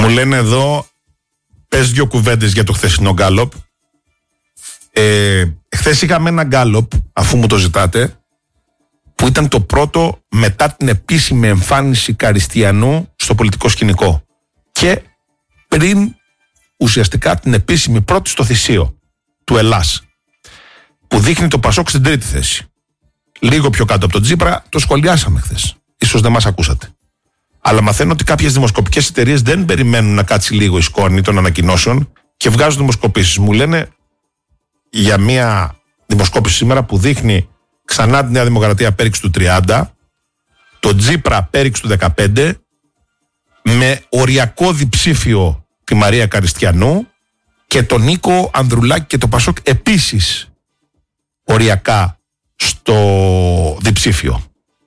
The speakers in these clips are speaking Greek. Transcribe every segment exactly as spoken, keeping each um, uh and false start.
λένε εδώ, πες δύο κουβέντες για το χθεσινό γκάλοπ. Ε, χθες είχαμε ένα γκάλοπ, αφού μου το ζητάτε, που ήταν το πρώτο μετά την επίσημη εμφάνιση Καριστιανού στο πολιτικό σκηνικό και πριν ουσιαστικά την επίσημη πρώτη στο θυσίο του Ελλάς, που δείχνει το Πασόκ στην τρίτη θέση. Λίγο πιο κάτω από τον Τσίπρα, το σχολιάσαμε χθες. Ίσως δεν μας ακούσατε. Αλλά μαθαίνω ότι κάποιες δημοσκοπικές εταιρείες δεν περιμένουν να κάτσει λίγο η σκόνη των ανακοινώσεων και βγάζουν δημοσκοπήσεις. Μου λένε για μια δημοσκόπηση σήμερα που δείχνει ξανά τη Νέα Δημοκρατία πέριξη του τριάντα, τον Τσίπρα πέριξη του δεκαπέντε, με οριακό διψήφιο τη Μαρία Καριστιανού και τον Νίκο Ανδρουλάκη και το Πασόκ επίσης οριακά στο διψήφιο.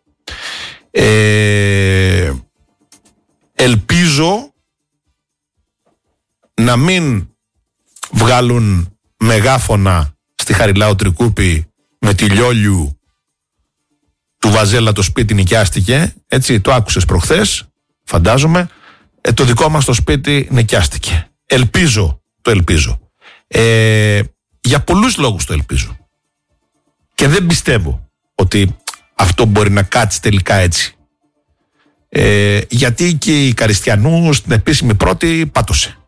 Ε, ελπίζω να μην βγάλουν μεγάφωνα στη Χαριλάου Τρικούπη με τη Λιόλιου του Βαζέλα το σπίτι νοικιάστηκε, έτσι, το άκουσες προχθές, φαντάζομαι. Ε, το δικό μας το σπίτι νοικιάστηκε. Ελπίζω, το ελπίζω. Ε, για πολλούς λόγους το ελπίζω. Και δεν πιστεύω ότι αυτό μπορεί να κάτσει τελικά έτσι. Ε, γιατί και η Καριστιανού στην επίσημη πρώτη πάτωσε.